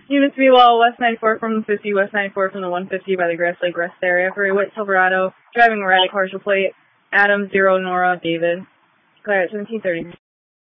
Units Meanwhile, West 94 from the 50, West 94 from the 150 by the Grass Lake Rest area for a white Silverado, driving erratic partial plate, Adam 0 Nora David. Clear at 1730.